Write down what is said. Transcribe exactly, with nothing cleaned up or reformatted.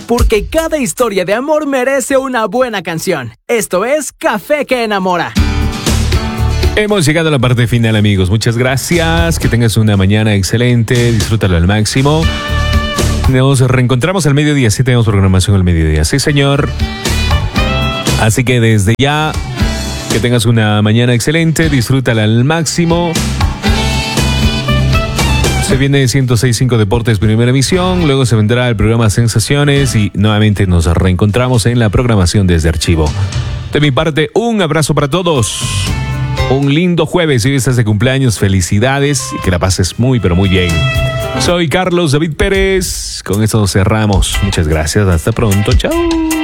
porque cada historia de amor merece una buena canción. Esto es Café que Enamora. Hemos llegado a la parte final, amigos. Muchas gracias. Que tengas una mañana excelente. Disfrútalo al máximo. Nos reencontramos al mediodía. Sí, tenemos programación al mediodía. Sí, señor. Así que desde ya, que tengas una mañana excelente. Disfrútala al máximo. Se viene ciento seis punto cinco Deportes, primera emisión. Luego se vendrá el programa Sensaciones. Y nuevamente nos reencontramos en la programación desde Archivo. De mi parte, un abrazo para todos. Un lindo jueves, si hoy estás de cumpleaños, felicidades y que la pases muy, pero muy bien. Soy Carlos David Pérez, con esto cerramos. Muchas gracias, hasta pronto, chao.